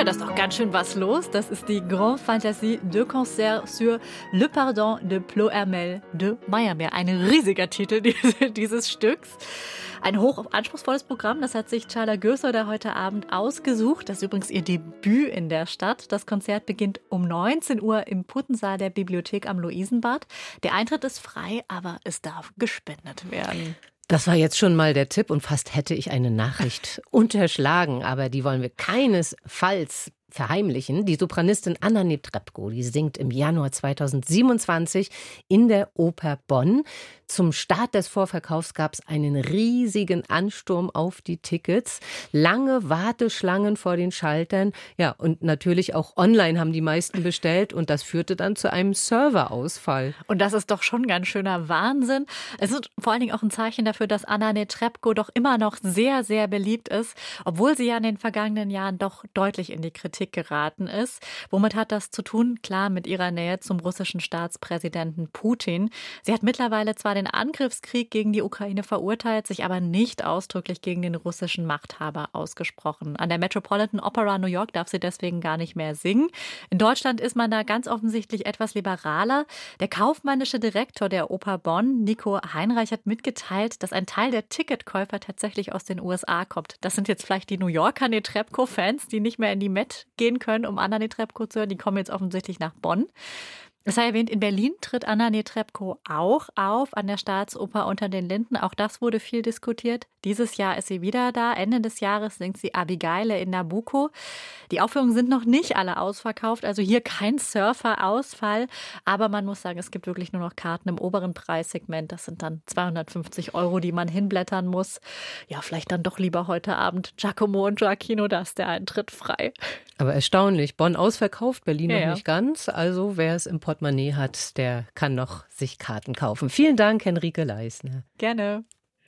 da ist doch ganz schön was los. Das ist die Grande Fantasie de Concert sur le Pardon de Plohermel de Meyerbeer. Ein riesiger Titel dieses Stücks. Ein hoch anspruchsvolles Programm, das hat sich Charla Gößer heute Abend ausgesucht. Das ist übrigens ihr Debüt in der Stadt. Das Konzert beginnt um 19 Uhr im Puttensaal der Bibliothek am Luisenbad. Der Eintritt ist frei, aber es darf gespendet werden. Das war jetzt schon mal der Tipp und fast hätte ich eine Nachricht unterschlagen, aber die wollen wir keinesfalls verheimlichen. Die Sopranistin Anna Netrebko, die singt im Januar 2027 in der Oper Bonn. Zum Start des Vorverkaufs gab es einen riesigen Ansturm auf die Tickets, lange Warteschlangen vor den Schaltern. Ja, und natürlich auch online haben die meisten bestellt und das führte dann zu einem Serverausfall. Und das ist doch schon ganz schöner Wahnsinn. Es ist vor allen Dingen auch ein Zeichen dafür, dass Anna Netrebko doch immer noch sehr, sehr beliebt ist, obwohl sie ja in den vergangenen Jahren doch deutlich in die Kritik geraten ist. Womit hat das zu tun? Klar, mit ihrer Nähe zum russischen Staatspräsidenten Putin. Sie hat mittlerweile zwar den Angriffskrieg gegen die Ukraine verurteilt, sich aber nicht ausdrücklich gegen den russischen Machthaber ausgesprochen. An der Metropolitan Opera New York darf sie deswegen gar nicht mehr singen. In Deutschland ist man da ganz offensichtlich etwas liberaler. Der kaufmännische Direktor der Oper Bonn, Nico Heinreich, hat mitgeteilt, dass ein Teil der Ticketkäufer tatsächlich aus den USA kommt. Das sind jetzt vielleicht die New Yorker Netrebko-Fans, die nicht mehr in die Met gehen können, um Anna Netrebko zu hören. Die kommen jetzt offensichtlich nach Bonn. Es sei erwähnt, in Berlin tritt Anna Netrebko auch auf, an der Staatsoper Unter den Linden. Auch das wurde viel diskutiert. Dieses Jahr ist sie wieder da. Ende des Jahres singt sie Abigail in Nabucco. Die Aufführungen sind noch nicht alle ausverkauft, also hier kein Surfer-Ausfall. Aber man muss sagen, es gibt wirklich nur noch Karten im oberen Preissegment. Das sind dann 250 €, die man hinblättern muss. Ja, vielleicht dann doch lieber heute Abend Giacomo und Gioacchino, da ist der Eintritt frei. Aber erstaunlich, Bonn ausverkauft, Berlin noch nicht ganz. Also wer es im Portemonnaie hat, der kann noch sich Karten kaufen. Vielen Dank, Henrike Leisner. Gerne.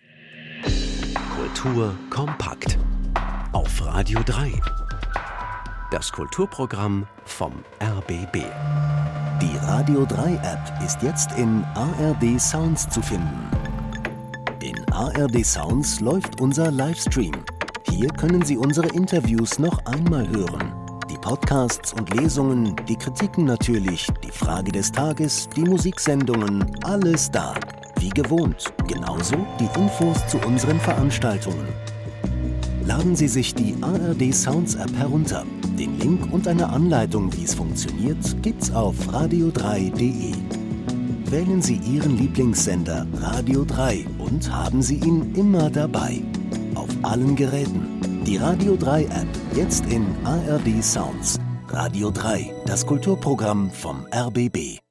Kultur kompakt auf Radio 3. Das Kulturprogramm vom RBB. Die Radio 3 App ist jetzt in ARD Sounds zu finden. In ARD Sounds läuft unser Livestream. Hier können Sie unsere Interviews noch einmal hören. Die Podcasts und Lesungen, die Kritiken natürlich, die Frage des Tages, die Musiksendungen, alles da. Wie gewohnt, genauso die Infos zu unseren Veranstaltungen. Laden Sie sich die ARD Sounds App herunter. Den Link und eine Anleitung, wie es funktioniert, gibt's auf radio3.de. Wählen Sie Ihren Lieblingssender Radio 3 und haben Sie ihn immer dabei. Auf allen Geräten. Die Radio 3 App, jetzt in ARD Sounds. Radio 3, das Kulturprogramm vom RBB.